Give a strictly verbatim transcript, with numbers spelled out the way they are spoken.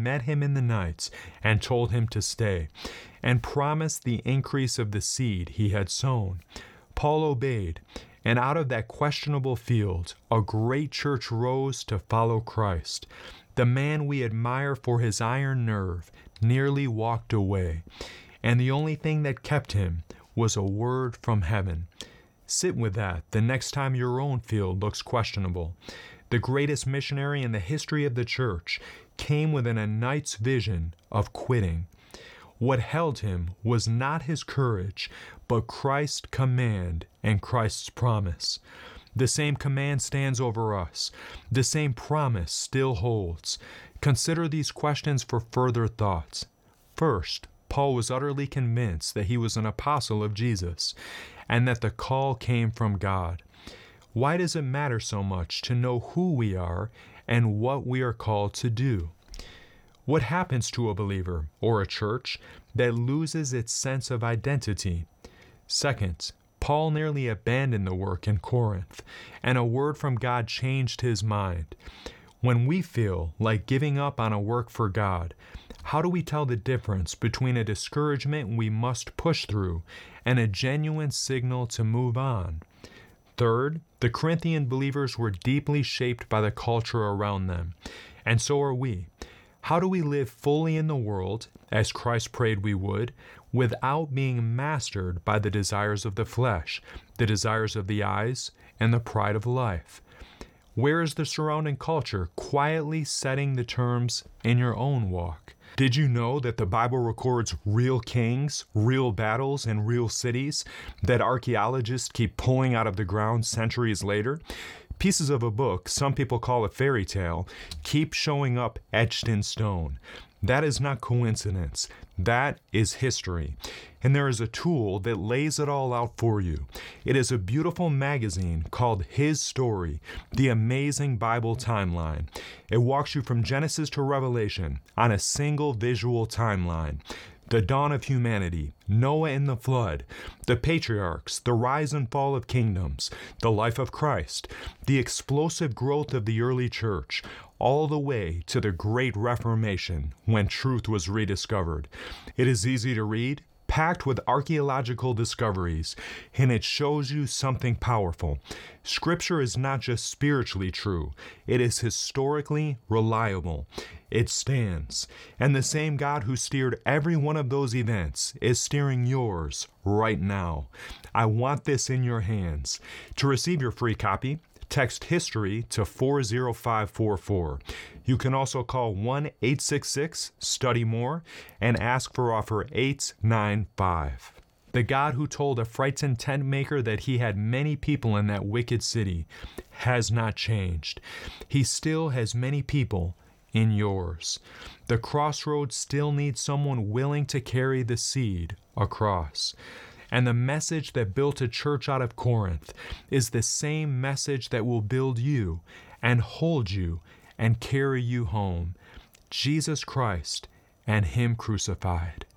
met him in the nights and told him to stay, and promised the increase of the seed he had sown. Paul obeyed, and out of that questionable field, a great church rose to follow Christ. The man we admire for his iron nerve nearly walked away, and the only thing that kept him was a word from heaven. Sit with that the next time your own field looks questionable. The greatest missionary in the history of the church came within a night's vision of quitting. What held him was not his courage, but Christ's command and Christ's promise. The same command stands over us. The same promise still holds. Consider these questions for further thoughts. First, Paul was utterly convinced that he was an apostle of Jesus, and that the call came from God. Why does it matter so much to know who we are and what we are called to do? What happens to a believer or a church that loses its sense of identity? Second, Paul nearly abandoned the work in Corinth, and a word from God changed his mind. When we feel like giving up on a work for God, how do we tell the difference between a discouragement we must push through and a genuine signal to move on? Third, the Corinthian believers were deeply shaped by the culture around them, and so are we. How do we live fully in the world, as Christ prayed we would, without being mastered by the desires of the flesh, the desires of the eyes, and the pride of life? Where is the surrounding culture quietly setting the terms in your own walk? Did you know that the Bible records real kings, real battles, and real cities that archaeologists keep pulling out of the ground centuries later? Pieces of a book, some people call a fairy tale, keep showing up etched in stone. That is not coincidence. That is history. And there is a tool that lays it all out for you. It is a beautiful magazine called His Story, the amazing Bible timeline. It walks you from Genesis to Revelation on a single visual timeline. The dawn of humanity, Noah and the flood, the patriarchs, the rise and fall of kingdoms, the life of Christ, the explosive growth of the early church, all the way to the Great Reformation when truth was rediscovered. It is easy to read, packed with archaeological discoveries, and it shows you something powerful. Scripture is not just spiritually true, it is historically reliable. It stands, and the same God who steered every one of those events is steering yours right now. I want this in your hands. To receive your free copy, text HISTORY to four zero five four four. You can also call one eight six six study more and ask for offer eight nine five. The God who told a frightened tent maker that he had many people in that wicked city has not changed. He still has many people in yours. The crossroads still need someone willing to carry the seed across. And the message that built a church out of Corinth is the same message that will build you and hold you and carry you home. Jesus Christ and Him crucified.